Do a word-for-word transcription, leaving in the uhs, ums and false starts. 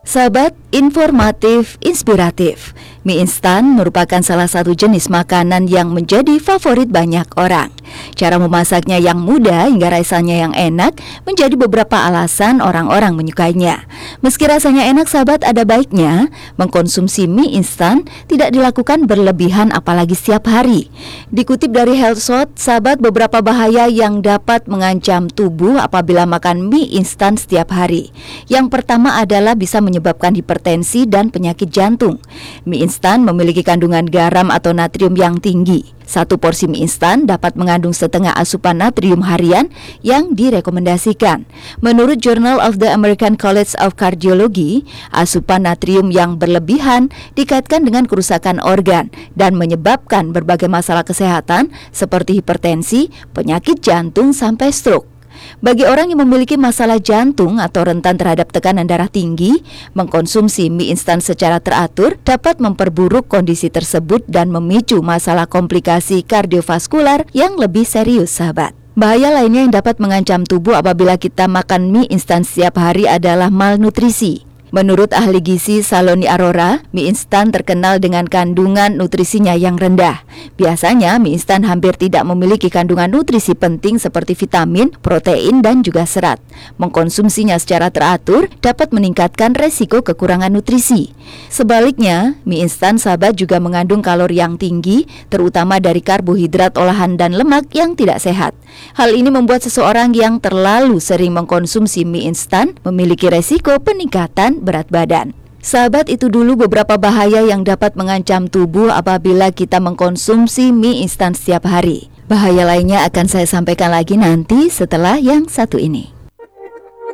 Sahabat, informatif, inspiratif. Mie instan merupakan salah satu jenis makanan yang menjadi favorit banyak orang. Cara memasaknya yang mudah hingga rasanya yang enak menjadi beberapa alasan orang-orang menyukainya. Meski rasanya enak, sahabat, ada baiknya mengkonsumsi mie instan tidak dilakukan berlebihan apalagi setiap hari. Dikutip dari Healthshot, sahabat, beberapa bahaya yang dapat mengancam tubuh apabila makan mie instan setiap hari. Yang pertama adalah bisa menyebabkan hipertensi dan penyakit jantung. Mie instan memiliki kandungan garam atau natrium yang tinggi. Satu porsi mie instan dapat mengandung setengah asupan natrium harian yang direkomendasikan. Menurut Journal of the American College of Cardiology, asupan natrium yang berlebihan dikaitkan dengan kerusakan organ dan menyebabkan berbagai masalah kesehatan seperti hipertensi, penyakit jantung, sampai stroke. Bagi orang yang memiliki masalah jantung atau rentan terhadap tekanan darah tinggi, mengkonsumsi mie instan secara teratur dapat memperburuk kondisi tersebut dan memicu masalah komplikasi kardiovaskular yang lebih serius, sahabat. Bahaya lainnya yang dapat mengancam tubuh apabila kita makan mie instan setiap hari adalah malnutrisi. Menurut ahli gizi Saloni Arora, mie instan terkenal dengan kandungan nutrisinya yang rendah. Biasanya mie instan hampir tidak memiliki kandungan nutrisi penting seperti vitamin, protein, dan juga serat. Mengkonsumsinya secara teratur dapat meningkatkan resiko kekurangan nutrisi. Sebaliknya, mie instan, sahabat, juga mengandung kalori yang tinggi, terutama dari karbohidrat olahan dan lemak yang tidak sehat. Hal ini membuat seseorang yang terlalu sering mengkonsumsi mie instan memiliki resiko peningkatan berat badan. Sahabat, itu dulu beberapa bahaya yang dapat mengancam tubuh apabila kita mengkonsumsi mie instan setiap hari. Bahaya lainnya akan saya sampaikan lagi nanti setelah yang satu ini.